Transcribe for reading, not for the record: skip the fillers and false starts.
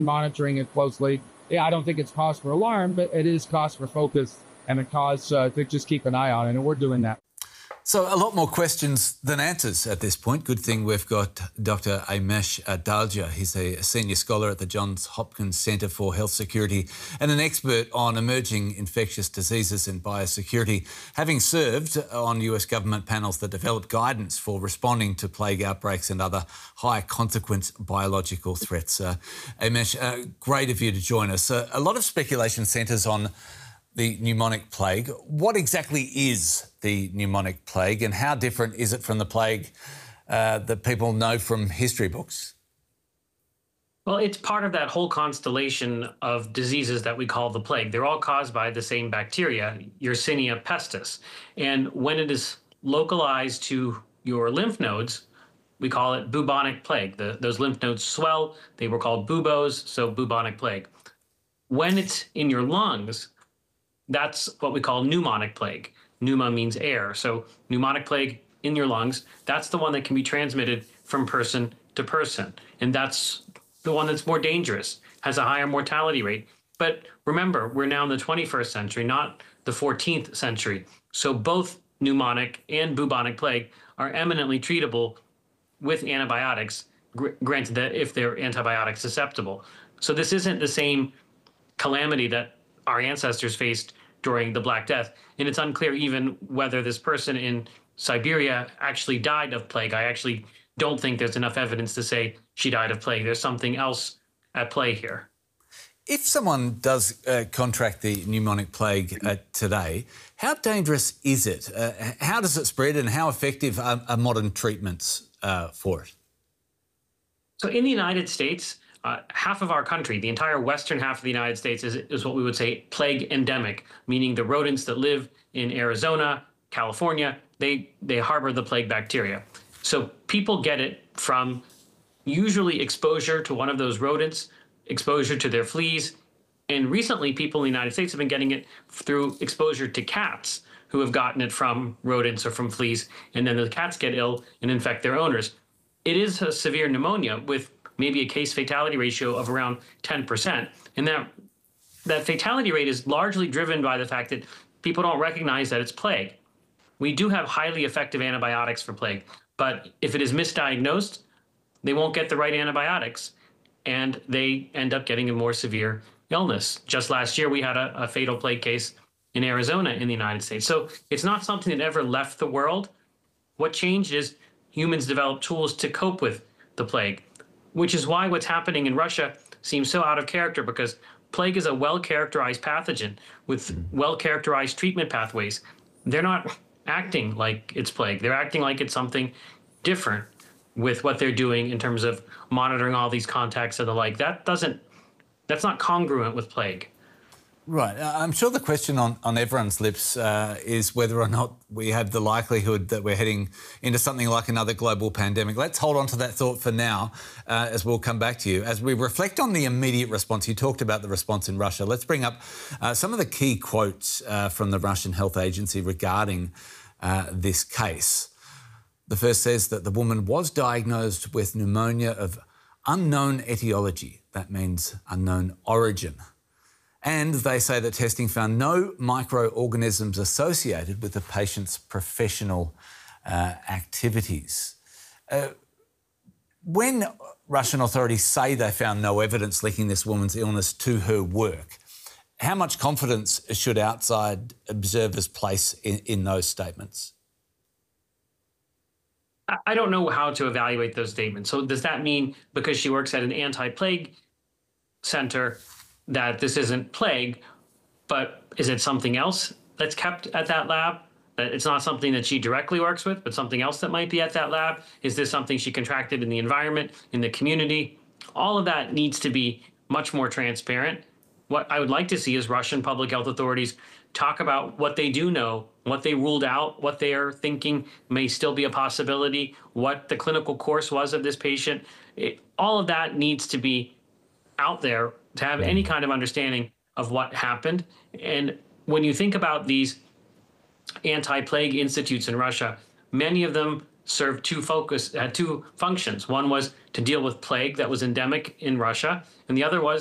monitoring it closely. Yeah, I don't think it's cause for alarm, but it is cause for focus and a cause to just keep an eye on it, and we're doing that. So a lot more questions than answers at this point. Good thing we've got Dr. Amesh Adalja. He's a senior scholar at the Johns Hopkins Centre for Health Security and an expert on emerging infectious diseases and biosecurity, having served on US government panels that develop guidance for responding to plague outbreaks and other high-consequence biological threats. Amesh, great of you to join us. A lot of speculation centres on the pneumonic plague. What exactly is the pneumonic plague and how different is it from the plague that people know from history books? Well, it's part of that whole constellation of diseases that we call the plague. They're all caused by the same bacteria, Yersinia pestis. And when it is localized to your lymph nodes, we call it bubonic plague. Those lymph nodes swell. They were called buboes, so bubonic plague. When it's in your lungs, that's what we call pneumonic plague. Pneuma means air. So pneumonic plague in your lungs, that's the one that can be transmitted from person to person. And that's the one that's more dangerous, has a higher mortality rate. But remember, we're now in the 21st century, not the 14th century. So both pneumonic and bubonic plague are eminently treatable with antibiotics, granted that if they're antibiotic susceptible. So this isn't the same calamity that our ancestors faced during the Black Death. And it's unclear even whether this person in Siberia actually died of plague. I actually don't think there's enough evidence to say she died of plague. There's something else at play here. If someone does contract the pneumonic plague today, how dangerous is it? How does it spread and how effective are modern treatments for it? So in the United States, half of our country, the entire western half of the United States, is what we would say plague endemic, meaning the rodents that live in Arizona, California, they harbor the plague bacteria. So people get it from usually exposure to one of those rodents, exposure to their fleas, and recently people in the United States have been getting it through exposure to cats who have gotten it from rodents or from fleas, and then the cats get ill and infect their owners. It is a severe pneumonia with maybe a case fatality ratio of around 10%. And that fatality rate is largely driven by the fact that people don't recognize that it's plague. We do have highly effective antibiotics for plague, but if it is misdiagnosed, they won't get the right antibiotics and they end up getting a more severe illness. Just last year, we had a fatal plague case in Arizona in the United States. So it's not something that ever left the world. What changed is humans developed tools to cope with the plague, which is why what's happening in Russia seems so out of character, because plague is a well-characterized pathogen with well-characterized treatment pathways. They're not acting like it's plague. They're acting like it's something different with what they're doing in terms of monitoring all these contacts and the like. That's not congruent with plague. Right. I'm sure the question on everyone's lips is whether or not we have the likelihood that we're heading into something like another global pandemic. Let's hold on to that thought for now as we'll come back to you. As we reflect on the immediate response, you talked about the response in Russia. Let's bring up some of the key quotes from the Russian Health Agency regarding this case. The first says that the woman was diagnosed with pneumonia of unknown etiology. That means unknown origin. And they say that testing found no microorganisms associated with the patient's professional activities. When Russian authorities say they found no evidence linking this woman's illness to her work, how much confidence should outside observers place in those statements? I don't know how to evaluate those statements. So does that mean because she works at an anti-plague center that this isn't plague, but is it something else that's kept at that lab? It's not something that she directly works with, but something else that might be at that lab? Is this something she contracted in the environment, in the community? All of that needs to be much more transparent. What I would like to see is Russian public health authorities talk about what they do know, what they ruled out, what they are thinking may still be a possibility, what the clinical course was of this patient. All of that needs to be out there to have any kind of understanding of what happened. And when you think about these anti-plague institutes in Russia, many of them served had two functions. One was to deal with plague that was endemic in Russia, and the other was